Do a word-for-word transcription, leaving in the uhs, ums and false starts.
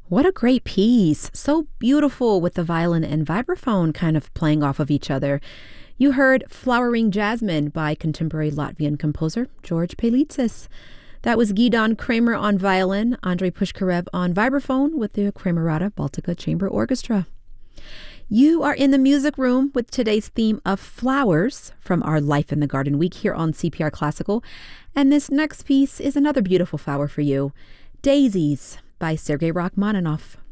What a great piece. So beautiful with the violin and vibraphone kind of playing off of each other. You heard Flowering Jasmine by contemporary Latvian composer George Pelitsis. That was Gidon Kramer on violin, Andrei Pushkarev on vibraphone with the Kramerata Baltica Chamber Orchestra. You are in the music room with today's theme of flowers from our Life in the Garden week here on C P R Classical. And this next piece is another beautiful flower for you, Daisies by Sergei Rachmaninoff.